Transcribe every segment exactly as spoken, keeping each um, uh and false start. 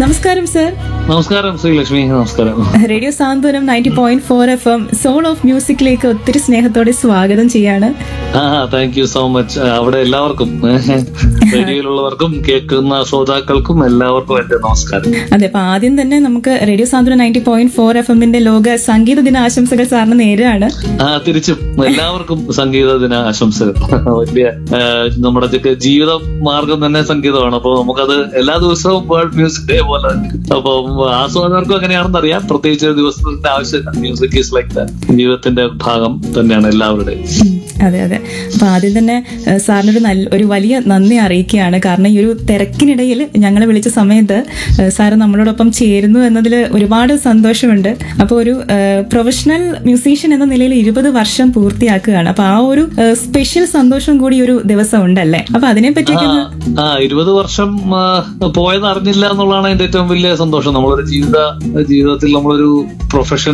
നമസ്കാരം സർ. നമസ്കാരം ശ്രീലക്ഷ്മി. നമസ്കാരം. Radio Santhwanam ninety point four F M soul of മ്യൂസിക്കിലേക്ക് ഒത്തിരി സ്നേഹത്തോടെ സ്വാഗതം ചെയ്യാണ്. ആ താങ്ക് യു സോ മച്ച്. അവിടെ എല്ലാവർക്കും, റേഡിയോയിലുള്ളവർക്കും കേൾക്കുന്ന ശ്രോതാക്കൾക്കും എല്ലാവർക്കും എന്റെ നമസ്കാരം. അതെ, അപ്പൊ ആദ്യം തന്നെ നമുക്ക് റേഡിയോ സാന്ത്വനം നയൻറ്റി പോയിന്റ് ഫോർ എഫ് എമ്മിന്റെ ലോക സംഗീത ദിന ആശംസകൾ സാറിന് നേരാണ്. ആ തിരിച്ചും എല്ലാവർക്കും സംഗീത ദിന ആശംസകൾ. വലിയ നമ്മുടെ ജീവിത മാർഗം തന്നെ സംഗീതമാണ്. അപ്പൊ നമുക്കത് എല്ലാ ദിവസവും വേൾഡ് മ്യൂസിക് ഡേ പോലെ, അപ്പൊ ആസ്വാദകർക്കും അങ്ങനെയാണെന്ന് അറിയാം. പ്രത്യേകിച്ച് ഒരു ദിവസത്തിന്റെ ആവശ്യമില്ല. Music is like that. ജീവിതത്തിന്റെ ഭാഗം തന്നെയാണ് എല്ലാവരുടെയും. അതെ അതെ. അപ്പൊ ആദ്യം തന്നെ സാറിനൊരു നല്ല ഒരു വലിയ നന്ദി അറിയിക്കുകയാണ്. കാരണം ഈ ഒരു തിരക്കിനിടയിൽ ഞങ്ങളെ വിളിച്ച സമയത്ത് സാറ് നമ്മളോടൊപ്പം ചേരുന്നു എന്നതിൽ ഒരുപാട് സന്തോഷമുണ്ട്. അപ്പൊ ഒരു പ്രൊഫഷണൽ മ്യൂസീഷ്യൻ എന്ന നിലയിൽ ഇരുപത് വർഷം പൂർത്തിയാക്കുകയാണ്. അപ്പൊ ആ ഒരു സ്പെഷ്യൽ സന്തോഷം കൂടി ഒരു ദിവസം ഉണ്ടല്ലേ? അപ്പൊ അതിനെ പറ്റിയൊക്കെ ആ ഇരുപത് വർഷം പോയത് അറിഞ്ഞില്ല എന്നുള്ളതാണ് എന്റെ ഏറ്റവും വലിയ സന്തോഷം. നമ്മളൊരു ജീവിത ജീവിതത്തിൽ നമ്മളൊരു പ്രൊഫഷൻ,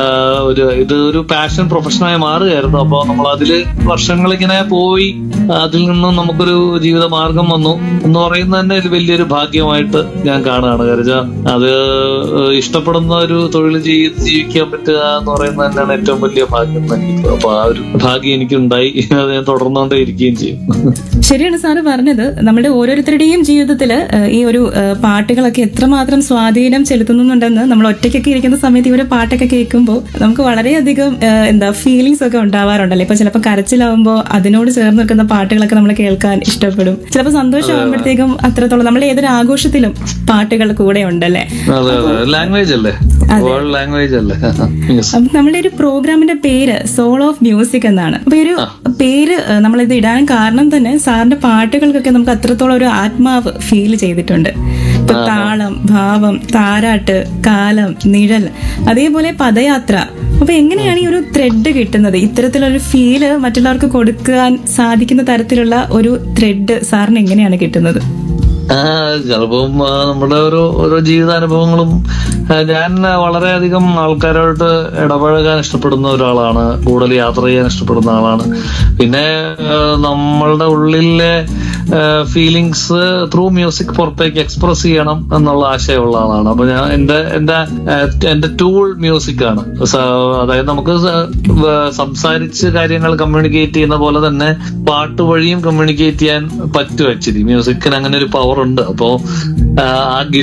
ഒരു ഇത് ഒരു പാഷൻ പ്രൊഫഷനായി മാറുകയായിരുന്നു. അപ്പൊ നമ്മൾ അതില് വർഷങ്ങൾ ഇങ്ങനെ പോയി അതിൽ നിന്നും നമുക്കൊരു ജീവിത മാർഗം വന്നു എന്ന് പറയുന്നത് തന്നെ ഒരു വലിയൊരു ഭാഗ്യമായിട്ട് ഞാൻ കാണുകയാണ്. കാരണം അത് ഇഷ്ടപ്പെടുന്ന ഒരു തൊഴിൽ ജീവിക്കാൻ പറ്റുക എന്ന് പറയുന്നത് തന്നെയാണ് ഏറ്റവും വലിയ ഭാഗ്യം എനിക്ക്. അപ്പൊ ആ ഒരു ഭാഗ്യം എനിക്കുണ്ടായി. അത് ഞാൻ തുടർന്നുകൊണ്ടേ ഇരിക്കുകയും ചെയ്യും. ശരിയാണ് സാറ് പറഞ്ഞത്. നമ്മുടെ ഓരോരുത്തരുടെയും ജീവിതത്തില് ഈ ഒരു പാട്ടുകളൊക്കെ എത്രമാത്രം സ്വാധീനം ചെലുത്തുന്നുണ്ടെന്ന് നമ്മൾ ഒറ്റയ്ക്കൊക്കെ ഇരിക്കുന്ന സമയത്ത് ഈ ഒരു പാട്ടൊക്കെ കേൾക്കുമ്പോൾ നമുക്ക് വളരെയധികം എന്താ ഫീലിങ്സ് ഒക്കെ ഉണ്ടാവാറുണ്ടല്ലേ? ഇപ്പൊ ചിലപ്പോൾ കരച്ചിലാവുമ്പോൾ അതിനോട് ചേർന്ന് നിൽക്കുന്ന പാട്ടുകളൊക്കെ നമ്മൾ കേൾക്കാൻ ഇഷ്ടപ്പെടും. ചിലപ്പോൾ സന്തോഷമാകുമ്പോഴത്തേക്കും അത്രത്തോളം നമ്മൾ ഏതൊരു ആഘോഷത്തിലും പാട്ടുകൾ കൂടെ ഉണ്ടല്ലേ? ലാംഗ്വേജ് അല്ലേ, ലാംഗ്വേജ് അല്ലേ. അപ്പൊ നമ്മുടെ ഒരു പ്രോഗ്രാമിന്റെ പേര് സോൾ ഓഫ് മ്യൂസിക് എന്നാണ്. അപ്പൊ ഈ ഒരു പേര് നമ്മളിത് ഇടാൻ കാരണം തന്നെ സാറിന്റെ പാട്ടുകൾക്കൊക്കെ നമുക്ക് അത്രത്തോളം ഒരു ആത്മാവ് ഫീൽ ചെയ്തിട്ടുണ്ട്. ഇപ്പൊ താളം, ഭാവം, താരാട്ട്, കാലം, നിഴൽ, അതേപോലെ പദയാത്ര. അപ്പൊ എങ്ങനെയാണ് ഈ ഒരു ത്രെഡ് കിട്ടുന്നത്? ഇത്തരത്തിലൊരു ഫീല് മറ്റുള്ളവർക്ക് കൊടുക്കാൻ സാധിക്കുന്ന തരത്തിലുള്ള ഒരു ത്രെഡ് സാറിന് എങ്ങനെയാണ് കിട്ടുന്നത്? ചിലപ്പം നമ്മുടെ ഓരോ ഓരോ ജീവിതാനുഭവങ്ങളും. ഞാൻ വളരെയധികം ആൾക്കാരോട്ട് ഇടപഴകാൻ ഇഷ്ടപ്പെടുന്ന ഒരാളാണ്. കൂടുതൽ യാത്ര ചെയ്യാൻ ഇഷ്ടപ്പെടുന്ന ആളാണ്. പിന്നെ നമ്മളുടെ ഉള്ളിലെ ഫീലിങ്സ് ത്രൂ മ്യൂസിക് പുറത്തേക്ക് എക്സ്പ്രസ് ചെയ്യണം എന്നുള്ള ആശയമുള്ള ആളാണ്. അപ്പൊ ഞാൻ എന്റെ എന്റെ എന്റെ ടൂൾ മ്യൂസിക് ആണ്. അതായത് നമുക്ക് സംസാരിച്ച് കാര്യങ്ങൾ കമ്മ്യൂണിക്കേറ്റ് ചെയ്യുന്ന പോലെ തന്നെ പാട്ട് വഴിയും കമ്മ്യൂണിക്കേറ്റ് ചെയ്യാൻ പറ്റും. ആക്ച്വലി മ്യൂസിക്കിന് അങ്ങനെ ഒരു പവർ ഉണ്ട്. അപ്പോ ആ